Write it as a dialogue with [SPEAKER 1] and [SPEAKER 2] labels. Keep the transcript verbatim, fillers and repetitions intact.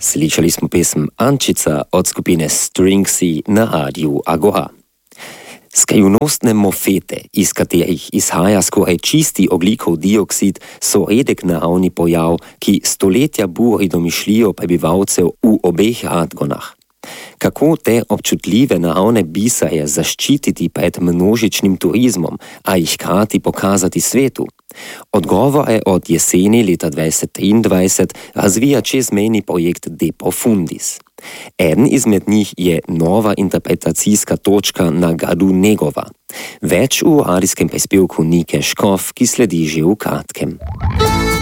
[SPEAKER 1] Slišali smo pesem Ančica od skupine Stringsy na radiju Agora. Skrivnostne mofete, iz katerih izhaja skoraj čisti ogljikov dioksid, so redek naravni pojav, ki stoletja buri domišljijo prebivalcev v obeh Radgonah. Kako te občutljive naravne biserje zaščititi pred množičnim turizmom, a jih hkrati pokazati svetu? Odgovore od jeseni leta dvajset triindvajset razvija čezmejni projekt De Profundis. Eden izmed njih je nova interpretacijska točka na gradu Negova. Več v radijskem prispevku Nike Škof, ki sledi že v kratkem.